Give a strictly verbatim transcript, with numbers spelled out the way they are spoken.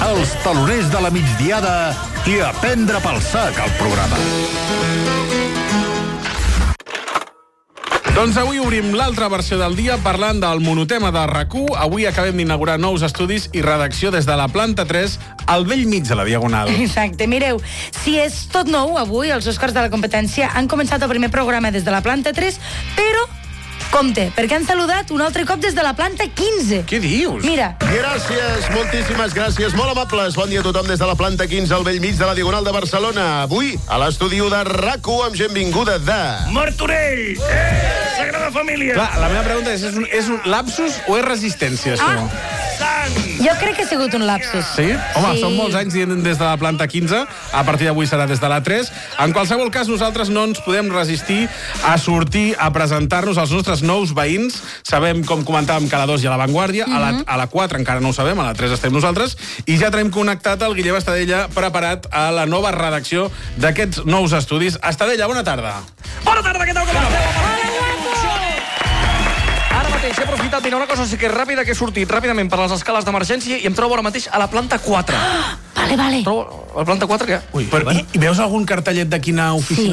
els taloners de la migdiada i a prendre pel sac el programa. Doncs avui obrim l'altra versió del dia parlant del monotema de RAC1. Avui acabem d'inaugurar nous estudis i redacció des de la planta tres al vell mig de la Diagonal. Exacte. Mireu, si és tot nou avui, els Oscars de la competència han començat el primer programa des de la planta tres, però compte, perquè han saludat un altre cop des de la planta quinze. Què dius? Mira. Gràcies, moltíssimes gràcies, molt amables. Bon dia a tothom des de la planta quinze al vell mig de la Diagonal de Barcelona. Avui, a l'estudi de RAC1, amb gent vinguda de... Martorell! Eh! Sagrada Família! Clar, la meva pregunta és, és un, és un lapsus o és resistència, això? Ah. Sang! Jo crec que ha sigut un lapsus. Sí? Home, Sí. són molts anys dient des de la planta quinze, a partir d'avui serà des de la tres. En qualsevol cas, nosaltres no ens podem resistir a sortir a presentar-nos als nostres nous veïns. Sabem, com comentàvem, que a la dos hi ha la Vanguardia, mm -hmm. a, la, a la quatre encara no ho sabem, a la tres estem nosaltres, i ja tenim connectat el Guillem Estadella, preparat a la nova redacció d'aquests nous estudis. Estadella, bona tarda. Bona tarda, què tal, com esteu? Ara mateix he aprofitat, mira, una cosa sí que és ràpida, que he sortit ràpidament per les escales d'emergència i em trobo ara mateix a la planta quatre. Vale, vale. Trobo a la planta quatre que... Ui, però, i, I veus algun cartellet de quina oficina? Sí.